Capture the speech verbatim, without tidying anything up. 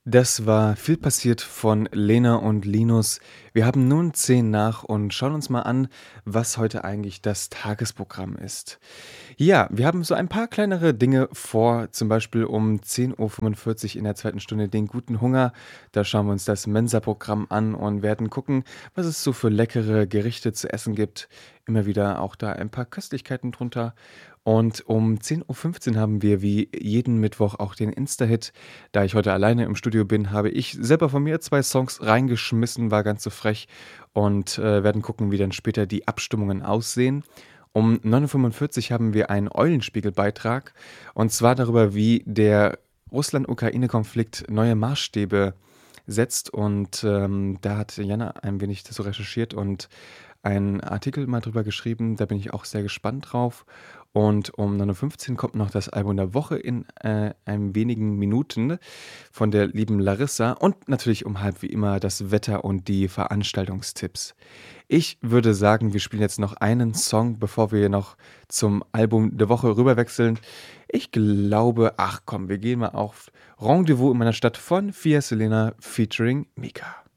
Das war „Viel passiert“ von Lena und Linus. Wir haben nun zehn nach und schauen uns mal an, was heute eigentlich das Tagesprogramm ist. Ja, wir haben so ein paar kleinere Dinge vor, zum Beispiel um zehn Uhr fünfundvierzig in der zweiten Stunde den guten Hunger. Da schauen wir uns das Mensa-Programm an und werden gucken, was es so für leckere Gerichte zu essen gibt. Immer wieder auch da ein paar Köstlichkeiten drunter. Und um zehn Uhr fünfzehn haben wir wie jeden Mittwoch auch den Insta-Hit. Da ich heute alleine im Studio bin, habe ich selber von mir zwei Songs reingeschmissen, war ganz so frech und, äh, werden gucken, wie dann später die Abstimmungen aussehen. Um neun Uhr fünfundvierzig haben wir einen Eulenspiegel-Beitrag, und zwar darüber, wie der Russland-Ukraine-Konflikt neue Maßstäbe setzt. Und, ähm, da hat Jana ein wenig so recherchiert und einen Artikel mal drüber geschrieben. Da bin ich auch sehr gespannt drauf. Und um neun Uhr fünfzehn kommt noch das Album der Woche in, äh, ein wenigen Minuten von der lieben Larissa, und natürlich um halb wie immer das Wetter und die Veranstaltungstipps. Ich würde sagen, wir spielen jetzt noch einen Song, bevor wir noch zum Album der Woche rüberwechseln. Ich glaube, ach komm, wir gehen mal auf Rendezvous in meiner Stadt von Fia Selena featuring Mika.